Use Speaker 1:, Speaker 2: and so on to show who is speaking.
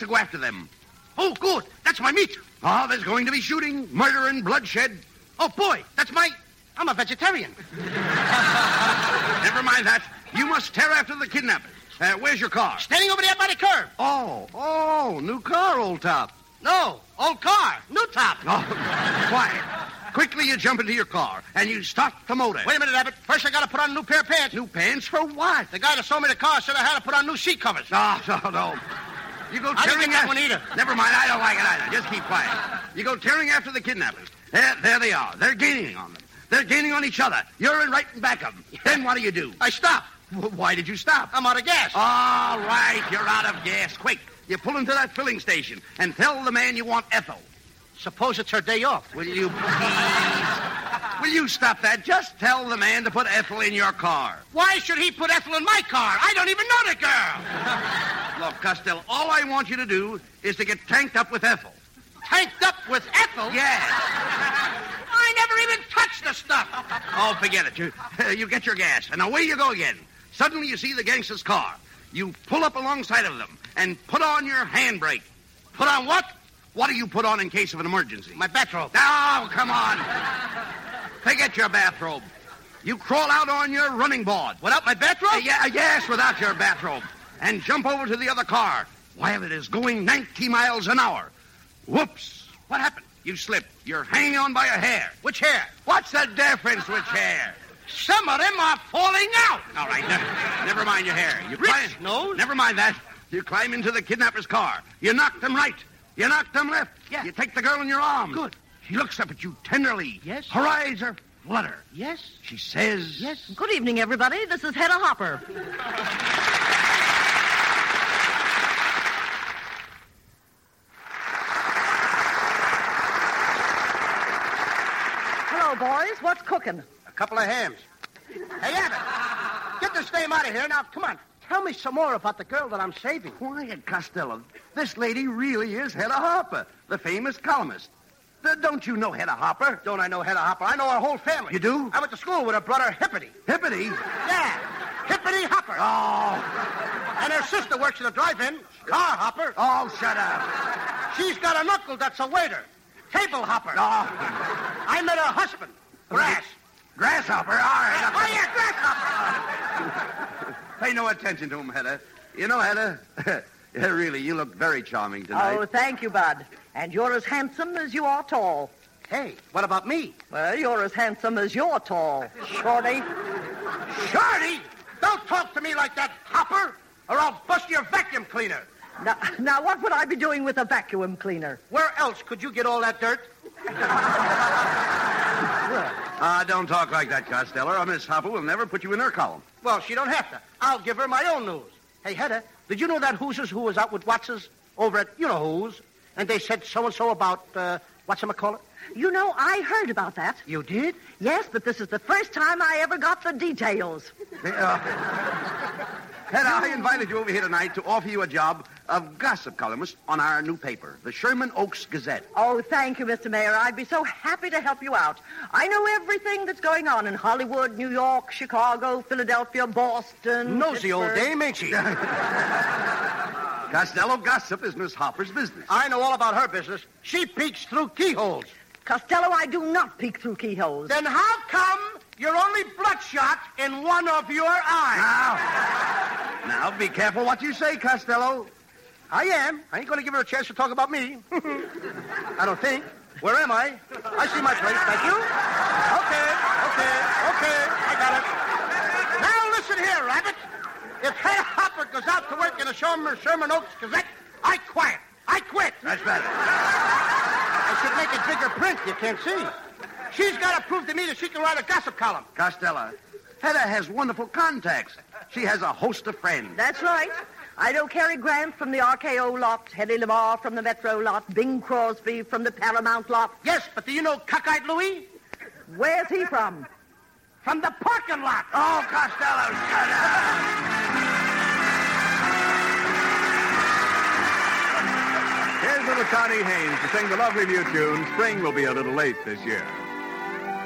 Speaker 1: to go after them.
Speaker 2: Oh, good. That's my meat.
Speaker 1: Oh, there's going to be shooting, murder, and bloodshed.
Speaker 2: Oh, boy, I'm a vegetarian.
Speaker 1: Never mind that. You must tear after the kidnappers. Where's your car?
Speaker 2: Standing over there by the curb.
Speaker 1: Oh, new car, old top.
Speaker 2: No, old car, new top.
Speaker 1: Oh, quiet. Quickly, you jump into your car, and you start the motor.
Speaker 2: Wait a minute, Abbott. First, I got to put on a new pair of pants.
Speaker 1: New pants for what?
Speaker 2: The guy that sold me the car said I had to put on new seat covers.
Speaker 1: No. You go
Speaker 2: I didn't
Speaker 1: tearing
Speaker 2: get that one either.
Speaker 1: Never mind, I don't like it either. Just keep quiet. You go tearing after the kidnappers. There they are. They're gaining on them. They're gaining on each other. You're in right in back of them. Then what do?
Speaker 2: I stop.
Speaker 1: Why did you stop?
Speaker 2: I'm out of gas.
Speaker 1: All right, you're out of gas. Quick, you pull into that filling station and tell the man you want Ethel.
Speaker 2: Suppose it's her day off.
Speaker 1: Will you please? Will you stop that? Just tell the man to put Ethel in your car.
Speaker 2: Why should he put Ethel in my car? I don't even know the girl.
Speaker 1: Look, Costello, all I want you to do is to get tanked up with Ethel.
Speaker 2: Tanked up with Ethel?
Speaker 1: Yes.
Speaker 2: I never even touched the stuff.
Speaker 1: Oh, forget it. You get your gas, and away you go again. Suddenly you see the gangster's car. You pull up alongside of them and put on your handbrake.
Speaker 2: Put on what?
Speaker 1: What do you put on in case of an emergency?
Speaker 2: My bathrobe.
Speaker 1: Oh, come on. Forget your bathrobe. You crawl out on your running board.
Speaker 2: Without my bathrobe?
Speaker 1: Yes, without your bathrobe. And jump over to the other car while it is going 90 miles an hour. Whoops.
Speaker 2: What happened?
Speaker 1: You slipped. You're hanging on by a hair.
Speaker 2: Which hair?
Speaker 1: What's the difference which hair?
Speaker 2: Some of them are falling out.
Speaker 1: All right, never mind your hair. You
Speaker 2: Rich nose.
Speaker 1: Never mind that. You climb into the kidnapper's car. You knock them right. You knock them left.
Speaker 2: Yeah.
Speaker 1: You take the girl in your arms.
Speaker 2: Good.
Speaker 1: She looks up at you tenderly.
Speaker 2: Yes.
Speaker 1: Her eyes are flutter.
Speaker 2: Yes.
Speaker 1: She says...
Speaker 2: Yes.
Speaker 3: Good evening, everybody. This is Hedda Hopper. Hello, boys. What's cooking?
Speaker 2: A couple of hams. Hey, Abbott, get this dame out of here. Now, come on. Tell me some more about the girl that I'm saving.
Speaker 1: Quiet, Costello. This lady really is Hedda Hopper, the famous columnist. Don't you know Hedda Hopper?
Speaker 2: Don't I know Hedda Hopper? I know her whole family.
Speaker 1: You do?
Speaker 2: I went to school with her brother, Hippity.
Speaker 1: Hippity?
Speaker 2: Yeah, Hippity Hopper.
Speaker 1: Oh.
Speaker 2: And her sister works at a drive-in, Car Hopper.
Speaker 1: Oh, shut up.
Speaker 2: She's got an uncle that's a waiter, Table Hopper.
Speaker 1: Oh.
Speaker 2: I met her husband, Grass.
Speaker 1: Grasshopper? All right.
Speaker 2: Oh, yeah, Grasshopper.
Speaker 1: Pay no attention to him, Hedda. You know, Hedda, yeah, really, you look very charming tonight.
Speaker 3: Oh, thank you, Bud. And you're as handsome as you are tall.
Speaker 2: Hey, what about me?
Speaker 3: Well, you're as handsome as you're tall, Shorty.
Speaker 2: Shorty? Don't talk to me like that, Hopper, or I'll bust your vacuum cleaner.
Speaker 3: Now, what would I be doing with a vacuum cleaner?
Speaker 2: Where else could you get all that dirt?
Speaker 1: Don't talk like that, Costello, or Miss Hopper will never put you in her column.
Speaker 2: Well, she don't have to. I'll give her my own news. Hey, Hedda, did you know that Hoosers who was out with Watsons over at, you know who's, and they said so-and-so about, whatchamacallit?
Speaker 3: You know, I heard about that.
Speaker 2: You did?
Speaker 3: Yes, but this is the first time I ever got the details.
Speaker 1: Hedda, I invited you over here tonight to offer you a job of gossip columnist on our new paper, the Sherman Oaks Gazette.
Speaker 3: Oh, thank you, Mr. Mayor. I'd be so happy to help you out. I know everything that's going on in Hollywood, New York, Chicago, Philadelphia, Boston.
Speaker 2: Nosy old
Speaker 3: Pittsburgh.
Speaker 2: dame, ain't she?
Speaker 1: Costello, gossip is Miss Hopper's business.
Speaker 2: I know all about her business. She peeks through keyholes.
Speaker 3: Costello, I do not peek through keyholes.
Speaker 2: Then how come you're only bloodshot in one of your eyes?
Speaker 1: Now, be careful what you say, Costello.
Speaker 2: I am. I ain't going to give her a chance to talk about me. I don't think. Where am I? I see my place. Thank you. Okay. I got it. Now listen here, Rabbit. If Hedda Hopper goes out to work in a Sherman Oaks Gazette, I quit.
Speaker 1: That's better.
Speaker 2: I should make it bigger print. You can't see. She's got to prove to me that she can write a gossip column.
Speaker 1: Costello, Hedda has wonderful contacts. She has a host of friends.
Speaker 3: That's right. I know Cary Grant from the RKO lot, Hedy Lamarr from the Metro lot, Bing Crosby from the Paramount lot.
Speaker 2: Yes, but do you know Cockeyed Louie?
Speaker 3: Where's he from?
Speaker 2: From the parking lot.
Speaker 1: Oh, Costello, shut up.
Speaker 4: Here's little Connie Haynes to sing the lovely new tune, Spring Will Be a Little Late This Year.